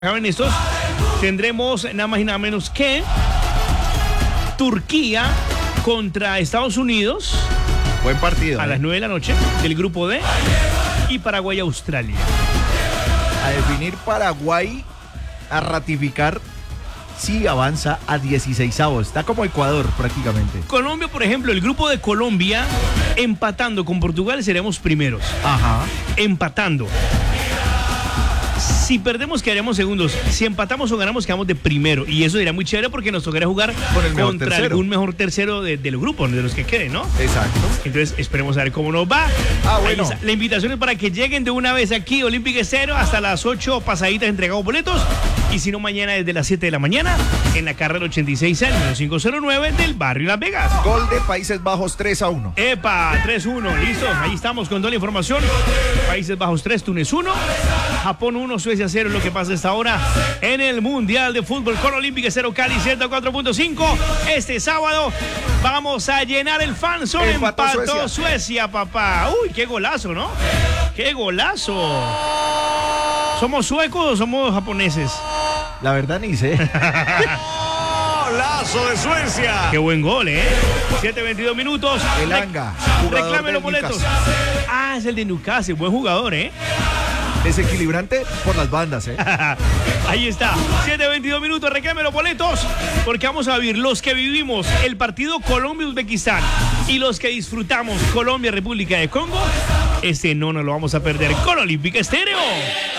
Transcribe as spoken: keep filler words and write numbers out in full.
En estos tendremos nada más y nada menos que Turquía contra Estados Unidos. Buen partido. A ¿eh? las nueve de la noche del grupo D y Paraguay-Australia. A definir Paraguay, a ratificar si avanza a dieciseisavos. Está como Ecuador prácticamente. Colombia, por ejemplo, el grupo de Colombia empatando con Portugal seremos primeros. Ajá. Empatando. Si perdemos, quedaremos segundos. Si empatamos o ganamos, quedamos de primero. Y eso sería muy chévere porque nos tocaría jugar Con el mejor contra tercero. algún mejor tercero de, de los grupos, de los que queden, ¿no? Exacto. Entonces, esperemos a ver cómo nos va. Ah, bueno. Ahí está. La invitación es para que lleguen de una vez aquí, Olympic Estéreo, hasta las ocho pasaditas entregamos boletos. Y si no, mañana desde las siete de la mañana, en la carrera ochenta y seis al menos quinientos nueve del barrio Las Vegas. Gol de Países Bajos tres a uno. Epa, tres uno, listo. Ahí estamos con toda la información. Países Bajos tres, Túnez uno, Japón uno, Suecia cero, lo que pasa hasta ahora en el Mundial de Fútbol con Olympic Estéreo Cali ciento cuatro punto cinco. Este sábado vamos a llenar el fanzone. Empató Empató Suecia. Suecia, papá. Uy, qué golazo, ¿no? Qué golazo. ¿Somos suecos o somos japoneses? La verdad ni sé. Golazo de Suecia. Qué buen gol, ¿eh? siete veintidós minutos. El Anga, jugador Reclame del los boletos. Newcastle. Ah, es el de Newcastle. Buen jugador, ¿eh? Desequilibrante por las bandas, ¿eh? Ahí está, siete veintidós minutos, reclame los boletos, porque vamos a vivir los que vivimos el partido Colombia-Uzbekistán y los que disfrutamos Colombia-República de Congo. Este no nos lo vamos a perder con Olympic Estéreo.